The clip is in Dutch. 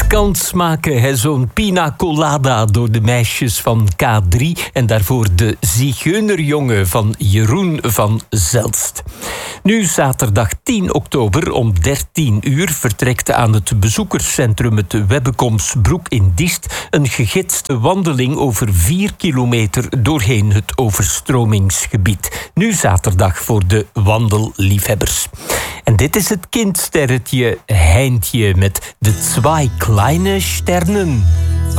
kans maken, hè, zo'n pina colada door de meisjes van K3 en daarvoor de Zigeunerjongen van Jeroen van Zelst. Nu zaterdag 10 oktober om 13 uur vertrekt aan het bezoekerscentrum het Webbekomsbroek in Diest een gegidste wandeling over 4 kilometer doorheen het overstromingsgebied. Nu zaterdag voor de wandelliefhebbers. En dit is het kindsterretje Heintje met de 2 kleine sterren.